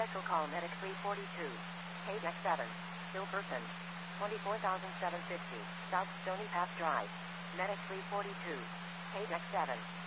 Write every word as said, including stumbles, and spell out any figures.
Special call Medic three forty-two. Page X seven. Still person. twenty-four thousand seven hundred fifty. South Stony Path Drive. Medic three forty-two. Page X seven.